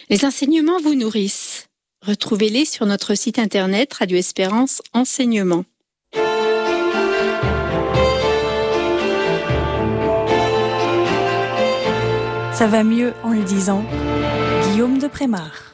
Les enseignements vous nourrissent. Retrouvez-les sur notre site internet Radio Espérance Enseignement. Ça va mieux en le disant. Guillaume de Prémar.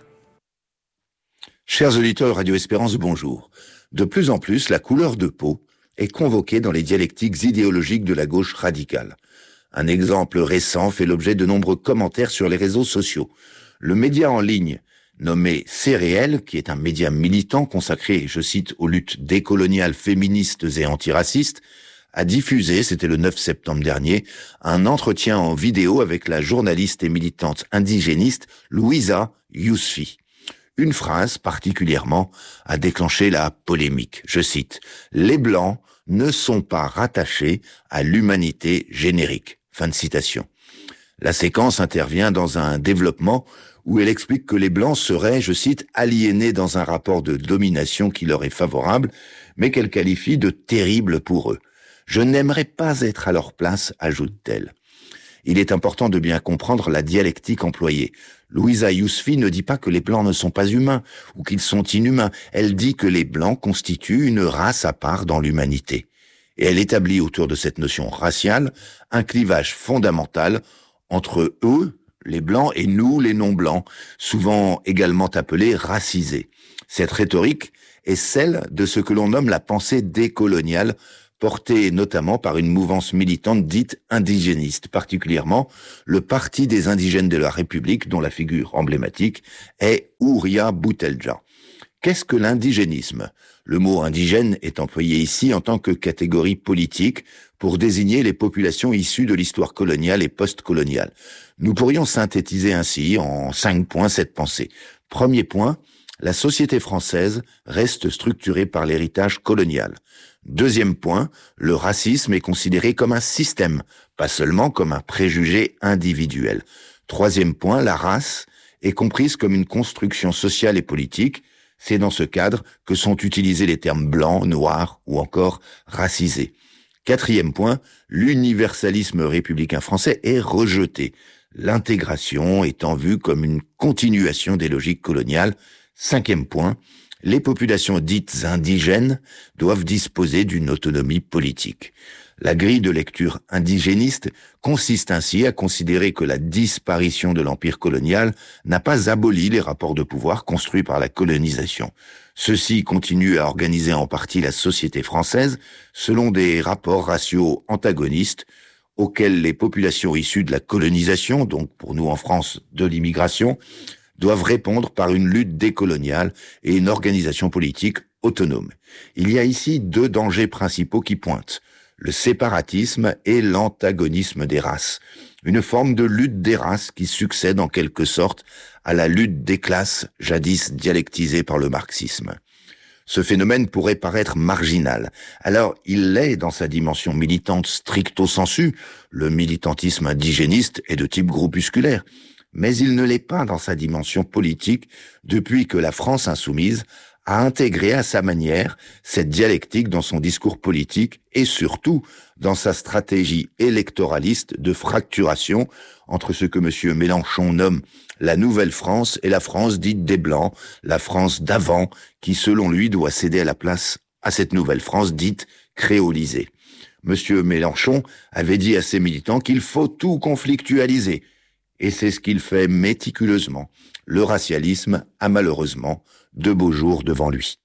Chers auditeurs de Radio Espérance, bonjour. De plus en plus, la couleur de peau est convoquée dans les dialectiques idéologiques de la gauche radicale. Un exemple récent fait l'objet de nombreux commentaires sur les réseaux sociaux. Le média en ligne nommé C'est Réel, qui est un média militant consacré, je cite, aux luttes décoloniales, féministes et antiracistes, a diffusé, c'était le 9 septembre dernier, un entretien en vidéo avec la journaliste et militante indigéniste Louisa Yousfi. Une phrase particulièrement a déclenché la polémique. Je cite, « Les Blancs ne sont pas rattachés à l'humanité générique ». Fin de citation. La séquence intervient dans un développement où elle explique que les Blancs seraient, je cite, aliénés dans un rapport de domination qui leur est favorable, mais qu'elle qualifie de terrible pour eux. Je n'aimerais pas être à leur place, ajoute-t-elle. Il est important de bien comprendre la dialectique employée. Louisa Yousfi ne dit pas que les Blancs ne sont pas humains ou qu'ils sont inhumains. Elle dit que les Blancs constituent une race à part dans l'humanité. Et elle établit autour de cette notion raciale un clivage fondamental entre eux, les Blancs, et nous, les non-Blancs, souvent également appelés racisés. Cette rhétorique est celle de ce que l'on nomme la pensée décoloniale, portée notamment par une mouvance militante dite indigéniste, particulièrement le Parti des indigènes de la République, dont la figure emblématique est Houria Boutelja. Qu'est-ce que l'indigénisme ? Le mot indigène est employé ici en tant que catégorie politique pour désigner les populations issues de l'histoire coloniale et post-coloniale. Nous pourrions synthétiser ainsi en 5 points cette pensée. Premier point, la société française reste structurée par l'héritage colonial. Deuxième point, le racisme est considéré comme un système, pas seulement comme un préjugé individuel. Troisième point, la race est comprise comme une construction sociale et politique. C'est dans ce cadre que sont utilisés les termes blanc, noir ou encore racisé. Quatrième point, l'universalisme républicain français est rejeté, l'intégration étant vue comme une continuation des logiques coloniales. Cinquième point, les populations dites indigènes doivent disposer d'une autonomie politique. La grille de lecture indigéniste consiste ainsi à considérer que la disparition de l'empire colonial n'a pas aboli les rapports de pouvoir construits par la colonisation. Ceux-ci continuent à organiser en partie la société française selon des rapports raciaux antagonistes auxquels les populations issues de la colonisation, donc pour nous en France de l'immigration, doivent répondre par une lutte décoloniale et une organisation politique autonome. Il y a ici 2 dangers principaux qui pointent: le séparatisme et l'antagonisme des races. Une forme de lutte des races qui succède en quelque sorte à la lutte des classes, jadis dialectisée par le marxisme. Ce phénomène pourrait paraître marginal. Alors, il l'est dans sa dimension militante stricto sensu. Le militantisme indigéniste est de type groupusculaire. Mais il ne l'est pas dans sa dimension politique depuis que la France insoumise a intégré à sa manière cette dialectique dans son discours politique et surtout dans sa stratégie électoraliste de fracturation entre ce que M. Mélenchon nomme la Nouvelle France et la France dite des Blancs, la France d'avant, qui selon lui doit céder à la place à cette Nouvelle France dite créolisée. M. Mélenchon avait dit à ses militants qu'il faut tout conflictualiser. Et c'est ce qu'il fait méticuleusement. Le racialisme a malheureusement de beaux jours devant lui.